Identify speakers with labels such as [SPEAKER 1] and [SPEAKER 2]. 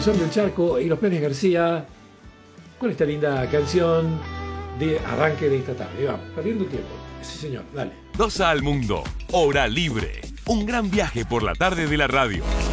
[SPEAKER 1] corazón del charco y los Planes García con esta linda canción de arranque de esta tarde. Y vamos, perdiendo tiempo. Sí, señor, dale.
[SPEAKER 2] Dosa al mundo, hora libre. Un gran viaje por la tarde de la radio.